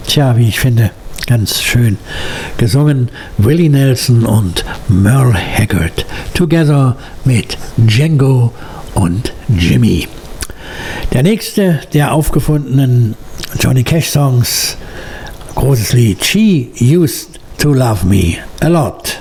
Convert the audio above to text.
Tja, wie ich finde, ganz schön gesungen. Willie Nelson und Merle Haggard together mit Django und Jimmy. Der nächste der aufgefundenen Johnny Cash Songs, großes Lied, She Used to Love Me a Lot.